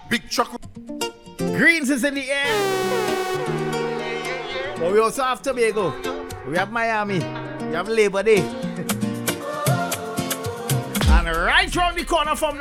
Big truck. Greens is in the air. But we also have Tobago. We have Miami. We have Labor Day. And right round the corner from